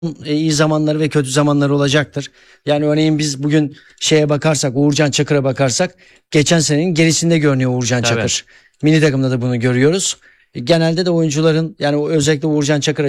iyi zamanları ve kötü zamanları olacaktır. Yani örneğin biz bugün şeye bakarsak, Uğurcan Çakır'a bakarsak geçen senenin gerisinde görünüyor Uğurcan Tabii. Çakır. Milli takımda da bunu görüyoruz. Genelde de oyuncuların, yani özellikle Uğurcan Çakır